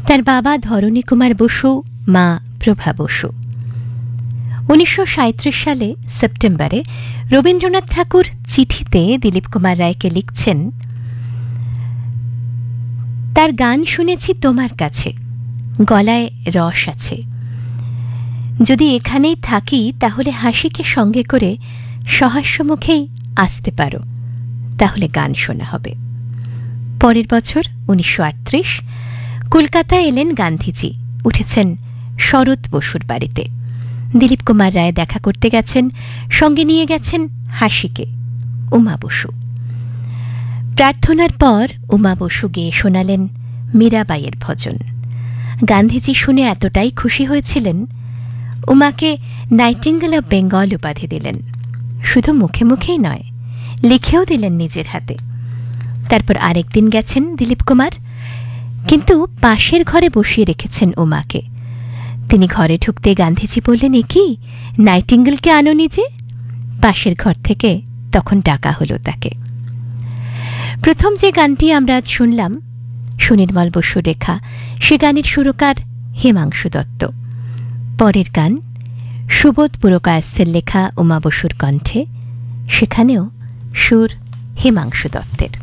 তার বাবা ধরণী কুমার বসু, মা প্রভা বসু। 1937 সালে সেপ্টেম্বরে রবীন্দ্রনাথ ঠাকুর চিঠিতে দিলীপ কুমার রায়কে লিখছেন, তার গান শুনেছি তোমার কাছে, গলায় রস আছে। যদি এখানেই থাকি তাহলে হাসিকে সঙ্গে করে সহাস্যমুখেই আসতে পারো, তাহলে গান শোনা হবে। পরের বছর 1938 কলকাতায় এলেন গান্ধীজি, উঠেছেন শরৎ বসুর বাড়িতে। দিলীপ কুমার রায় দেখা করতে গেছেন, সঙ্গে নিয়ে গেছেন হাসিকে, উমা বসু। প্রার্থনার পর উমা বসু গেয়ে শোনালেন মীরাবাইয়ের ভজন। গান্ধীজি শুনে এতটাই খুশি হয়েছিলেন, উমাকে নাইটিঙ্গেল অব বেঙ্গল উপাধি দিলেন। শুধু মুখে মুখেই নয়, লিখেও দিলেন নিজের হাতে। তারপর আরেকদিন গেছেন দিলীপ কুমার, কিন্তু পাশের ঘরে বসিয়ে রেখেছেন উমাকে। তিনি ঘরে ঢুকতে গান্ধীজি বললেন, এ কি, নাইটিঙ্গেলকে আনো নিজে? পাশের ঘর থেকে তখন ডাকা হলো তাকে। প্রথম যে গানটি আমরা আজ শুনলাম, সুনির্মল বসুর লেখা, সে গানের সুরকার হিমাংশু দত্ত। পরের গান সুবোধ পুরকায়স্থের লেখা, উমা বসুর কণ্ঠে, সেখানেও সুর হিমাংশু দত্তের।